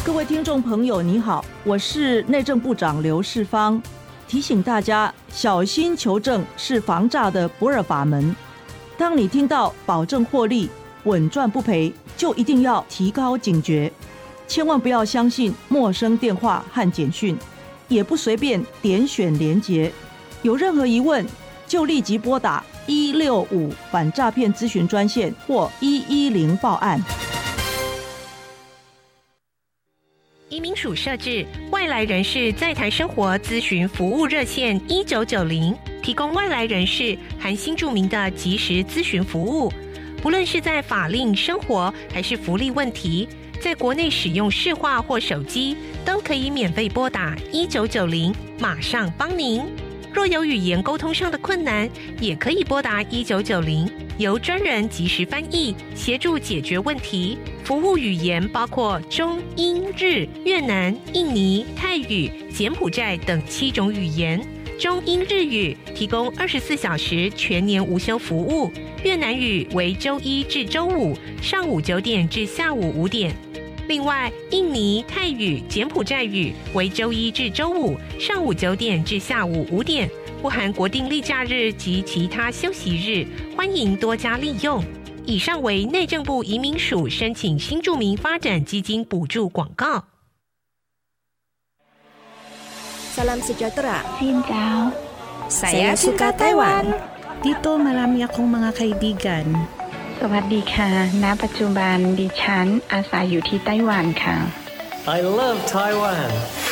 各位听众朋友，你好，我是内政部长刘世芳，提醒大家小心求证是防诈的不二法门。当你听到保证获利、稳赚不赔，就一定要提高警觉，千万不要相信陌生电话和简讯，也不随便点选连结。有任何疑问，就立即拨打165反诈骗咨询专线或110报案。 移民署设置外来人士在台生活咨询服务热线1990，提供外来人士含新住民的即时咨询服务。不论是在法令、生活还是福利问题，在国内使用市话或手机，都可以免费拨打1990，马上帮您。若有语言沟通上的困难，也可以拨打1990，由专人即时翻译，协助解决问题。服务语言包括中、英、日、越南、印尼、泰语、柬埔寨等7种语言。中英日语提供24小时全年无休服务，越南语为周一至周五上午9点至下午5点。另外，印尼、泰语、柬埔寨语为周一至周五上午9点至下午5点，不含国定例假日及其他休息日，欢迎多加利用。以上为内政部移民署申请新住民发展基金补助广告。 Salam sejahtera. Xin chào. Saya suka Taiwan. Dito marami akong mga kaibigan. สวัสดีค่ะ ณ ปัจจุบันดิฉันอาศัยอยู่ที่ไต้หวันค่ะ I love Taiwan.